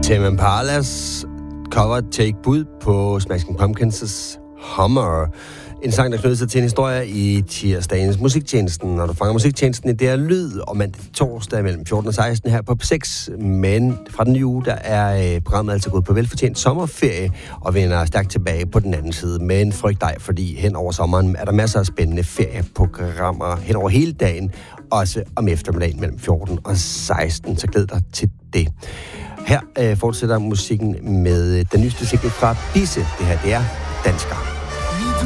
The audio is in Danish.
Tame Impalas cover Take Bud på Smashing Pumpkins' Hummer. En sang, der knyder sig til en historie i tirsdagens musiktjenesten. Når du fanger musiktjenesten i DR Lyd, og mandag til torsdag mellem 14 og 16 her på P6. Men fra den nye uge, der er programmet altså gået på velfortjent sommerferie og vender stærkt tilbage på den anden side. Men frygt dig, fordi hen over sommeren er der masser af spændende ferieprogrammer hen over hele dagen. Også om eftermiddagen mellem 14 og 16, så glæd dig til det. Her fortsætter musikken med den nyeste single fra Bisse. Det her, det er Dansker.